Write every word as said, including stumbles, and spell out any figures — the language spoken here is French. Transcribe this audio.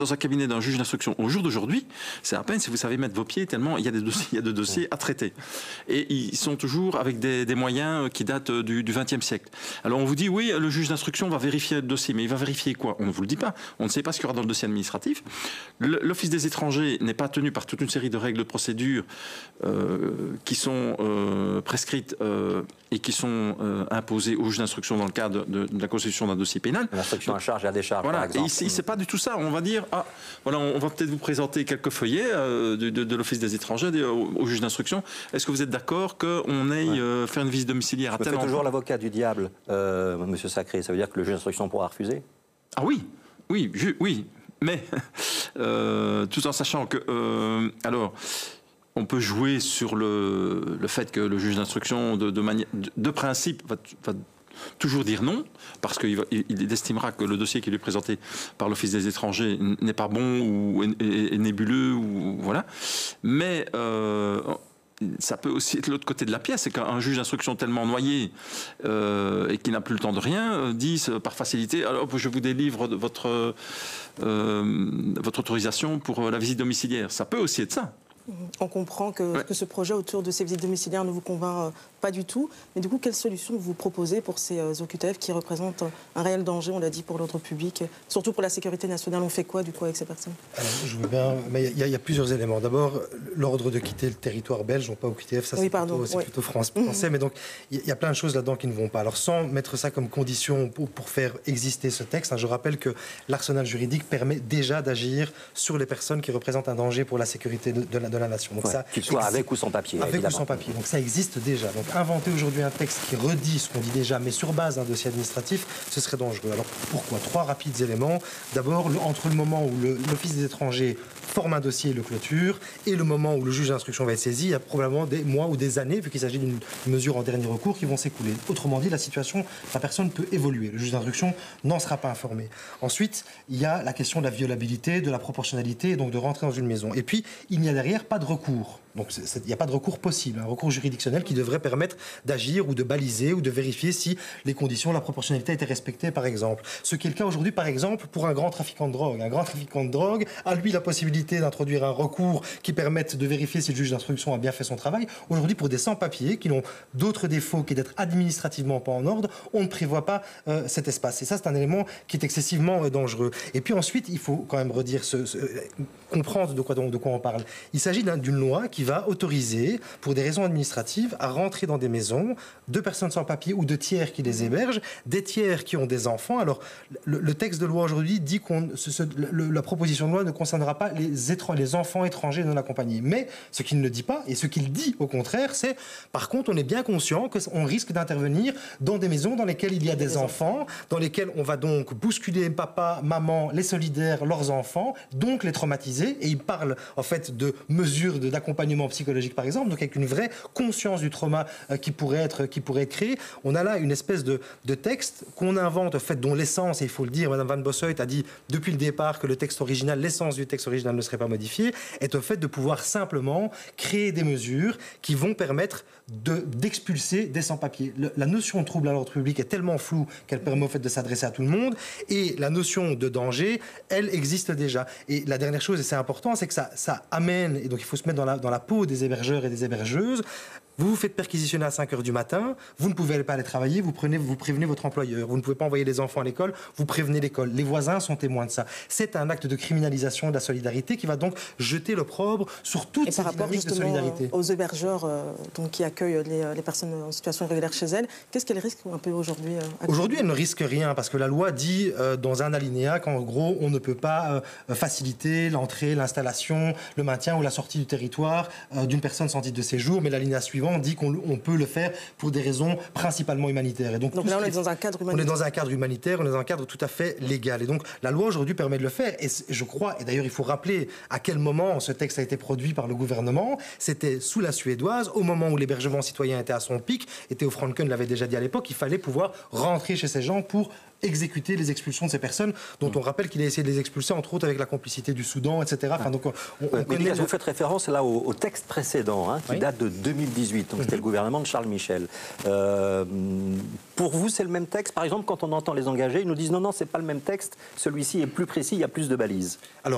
dans un cabinet d'un juge d'instruction au jour d'aujourd'hui, c'est à peine si vous savez mettre vos pieds, tellement il y a des dossiers, il y a des dossiers à traiter. Et ils sont toujours avec des, des moyens qui datent du vingtième siècle. Alors on vous dit, oui, le juge d'instruction va vérifier le dossier, mais il va vérifier quoi? On ne vous le dit pas. On ne sait pas ce qu'il y aura dans le dossier administratif. L'Office des étrangers n'est pas tenu par toute une série de règles de procédure euh, qui sont euh, prescrites euh, et qui sont euh, imposées au juge d'instruction dans le cadre de, de la constitution d'un dossier pénal. L'instruction à charge et à décharge, voilà. par exemple. Et ici, c'est pas du tout ça. On va dire, ah, voilà, on va peut-être vous présenter quelques feuillets euh, de, de, de l'Office des étrangers de, au, au juge d'instruction. Est-ce que vous êtes d'accord qu'on aille ouais. euh, faire une visite domiciliaire à tel endroit? Toujours l'avocat du diable, euh, Monsieur Sacré. Ça veut dire que le juge d'instruction pourra refuser? Ah oui, oui, je, oui. Mais euh, tout en sachant que, euh, alors, on peut jouer sur le, le fait que le juge d'instruction, de, de, de, de principe, va, va toujours dire non, parce qu'il il estimera que le dossier qui lui est présenté par l'Office des étrangers n'est pas bon ou est, est, est nébuleux, ou voilà. Mais euh, ça peut aussi être l'autre côté de la pièce, c'est qu'un juge d'instruction tellement noyé euh, et qui n'a plus le temps de rien euh, dit par facilité, alors je vous délivre votre, euh, votre autorisation pour la visite domiciliaire. Ça peut aussi être ça. On comprend que, ouais. que ce projet autour de ces visites domiciliaires ne vous convainc euh, pas du tout. Mais du coup, quelle solution vous proposez pour ces euh, O Q T F qui représentent un réel danger, on l'a dit, pour l'ordre public, surtout pour la sécurité nationale? On fait quoi, du coup, avec ces personnes? Alors, je veux bien, mais il y, y a plusieurs éléments. D'abord, l'ordre de quitter le territoire belge, non pas O Q T F, ça c'est oui, plutôt, oui. plutôt français. Mmh. Mais donc, il y a plein de choses là-dedans qui ne vont pas. Alors, sans mettre ça comme condition pour, pour faire exister ce texte, hein, je rappelle que l'arsenal juridique permet déjà d'agir sur les personnes qui représentent un danger pour la sécurité de, de, la, de la nation. Donc, ouais, ça, qu'il soit avec ou sans papier. Avec évidemment. ou sans papier. Donc ça existe déjà. Donc inventer aujourd'hui un texte qui redit ce qu'on dit déjà, mais sur base d'un dossier administratif, ce serait dangereux. Alors pourquoi? Trois rapides éléments. D'abord, entre le moment où l'Office des étrangers forme un dossier et le clôture, et le moment où le juge d'instruction va être saisi, il y a probablement des mois ou des années, vu qu'il s'agit d'une mesure en dernier recours, qui vont s'écouler. Autrement dit, la situation, la personne peut évoluer. Le juge d'instruction n'en sera pas informé. Ensuite, il y a la question de la violabilité, de la proportionnalité, et donc de rentrer dans une maison. Et puis, il n'y a derrière pas de recours. Donc il n'y a pas de recours possible, un recours juridictionnel qui devrait permettre d'agir ou de baliser ou de vérifier si les conditions, la proportionnalité étaient respectées, par exemple. Ce qui est le cas aujourd'hui, par exemple, pour un grand trafiquant de drogue. Un grand trafiquant de drogue a, lui, la possibilité d'introduire un recours qui permette de vérifier si le juge d'instruction a bien fait son travail. Aujourd'hui, pour des sans-papiers qui n'ont d'autres défauts qu'être d'être administrativement pas en ordre, on ne prévoit pas euh, cet espace. Et ça, c'est un élément qui est excessivement euh, dangereux. Et puis ensuite, il faut quand même redire, ce, ce, comprendre de quoi, de quoi on parle. Il s'agit d'une loi qui va autoriser, pour des raisons administratives, à rentrer dans des maisons de personnes sans papier ou de tiers qui les hébergent, des tiers qui ont des enfants. Alors, le, le texte de loi aujourd'hui dit qu'on la proposition de loi ne concernera pas les, étr les enfants étrangers non accompagnés. Mais ce qu'il ne dit pas, et ce qu'il dit au contraire, c'est, par contre, on est bien conscient qu'on risque d'intervenir dans des maisons dans lesquelles il y a des enfants, dans lesquelles on va donc bousculer papa, maman, les solidaires, leurs enfants, donc les traumatiser. Et il parle, en fait, de mesures d'accompagnement psychologique, par exemple, donc avec une vraie conscience du trauma euh, qui pourrait être qui pourrait être créé. On a là une espèce de, de texte qu'on invente, en fait, dont l'essence, et il faut le dire, Madame Van Bossoit a dit depuis le départ que le texte original, l'essence du texte original ne serait pas modifiée, est au fait de pouvoir simplement créer des mesures qui vont permettre d'expulser de, des sans-papiers. La notion de trouble à l'ordre public est tellement floue qu'elle permet au fait de s'adresser à tout le monde, et la notion de danger, elle existe déjà. Et la dernière chose, et c'est important, c'est que ça, ça amène, et donc il faut se mettre dans la, dans la peau des hébergeurs et des hébergeuses. Vous vous faites perquisitionner à cinq heures du matin, vous ne pouvez pas aller travailler, vous, prenez, vous prévenez votre employeur, vous ne pouvez pas envoyer les enfants à l'école, vous prévenez l'école. Les voisins sont témoins de ça. C'est un acte de criminalisation de la solidarité qui va donc jeter l'opprobre sur toute cette dynamique de solidarité. Aux hébergeurs euh, donc, qui accueillent les, les personnes en situation irrégulière chez elles, qu'est-ce qu'elles risquent un peu aujourd'hui euh, Aujourd'hui, elles ne risquent rien parce que la loi dit euh, dans un alinéa qu'en gros, on ne peut pas euh, faciliter l'entrée, l'installation, le maintien ou la sortie du territoire euh, d'une personne sans titre de séjour, mais l'alinéa suivant dit qu'on on peut le faire pour des raisons principalement humanitaires. Et donc, donc là, on est dans un cadre humanitaire. On est dans un cadre humanitaire, on est dans un cadre tout à fait légal. Et donc, la loi aujourd'hui permet de le faire. Et je crois, et d'ailleurs, il faut rappeler à quel moment ce texte a été produit par le gouvernement. C'était sous la suédoise, au moment où l'hébergement citoyen était à son pic. Et Theo Franken l'avait déjà dit à l'époque, il fallait pouvoir rentrer chez ces gens pour exécuter les expulsions de ces personnes, dont on rappelle qu'il a essayé de les expulser, entre autres avec la complicité du Soudan, et cetera. Enfin, donc, on, on ouais, connaît mais le... vous faites référence là au, au texte précédent, hein, qui oui. date de deux mille dix-huit, donc mm-hmm. c'était le gouvernement de Charles Michel. Euh, pour vous, c'est le même texte? Par exemple, quand on entend les engagés, ils nous disent non, non, c'est pas le même texte, celui-ci est plus précis, il y a plus de balises. Alors,